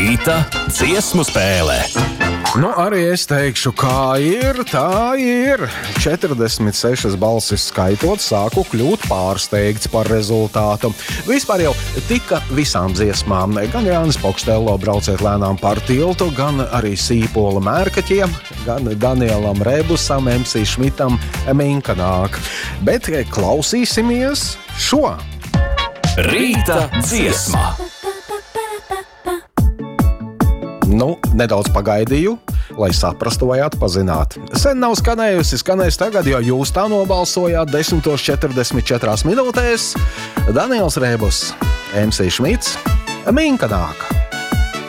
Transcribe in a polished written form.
Rīta dziesmu spēlē. Nu, arī es teikšu, kā ir, tā ir. 46 balsis skaitot, sāku kļūt pārsteigts par rezultātu. Vispār jau tika visām dziesmām. Gan Jānis Pokštēlo brauciet lēnām par tiltu, gan arī Sīpola Mērkaķiem, gan Danielam Rebusam, MC Šmitam Minka nāk. Bet klausīsimies šo. Rīta dziesma. Nu, nedaudz pagaidīju, lai saprastu vai atpazinātu. Sen nav skanējusi, skanēs tagad, jo jūs tā nobalsojāt 10:44 minūtēs. Daniels Rebus, MC Šmits, Minka nāk.